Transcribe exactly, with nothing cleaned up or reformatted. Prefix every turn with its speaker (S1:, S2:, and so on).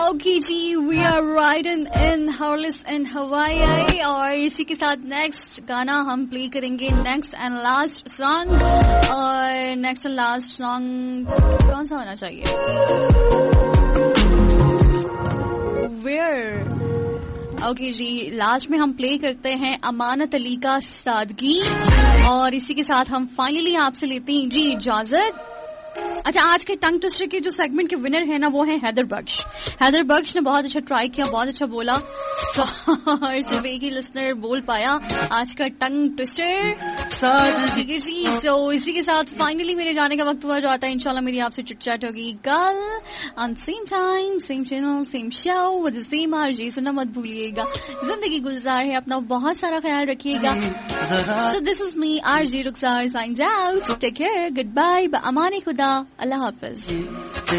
S1: Okay ji, we are riding in हॉर्लिस and हवाई, और इसी के साथ नेक्स्ट गाना हम प्ले करेंगे, नेक्स्ट एंड लास्ट सॉन्ग। और नेक्स्ट एंड लास्ट सॉन्ग कौन सा होना चाहिए? वेयर ओके जी, लास्ट में हम प्ले करते हैं अमानत अली का सादगी, और इसी के साथ हम फाइनली आपसे लेते हैं जी इजाजत। अच्छा, आज के टंग ट्विस्टर के जो सेगमेंट के विनर है ना, वो है हैदर बख्श। हैदर बख्श ने बहुत अच्छा ट्राई किया, बहुत अच्छा बोला, सिर्फ एक ही लिसनर बोल पाया आज का टंग ट्विस्टर। ठीक है जी, तो इसी के साथ फाइनली मेरे जाने का वक्त हुआ जाता है। इंशाल्लाह मेरी आपसे चिट चैट होगी कल on same time, same channel, same show with same RJ. सुनना मत भूलिएगा। जिंदगी गुलजार है, अपना बहुत सारा ख्याल रखिएगा। So this is me RJ Rukhsar science out. Take care, good bye, अमाने खुदा, अल्लाह हाफिज।